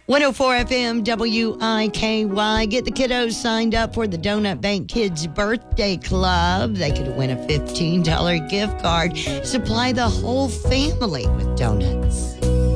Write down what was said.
104 FM WIKY. Get the kiddos signed up for the Donut Bank Kids Birthday Club. They could win a $15 gift card. Supply the whole family with donuts.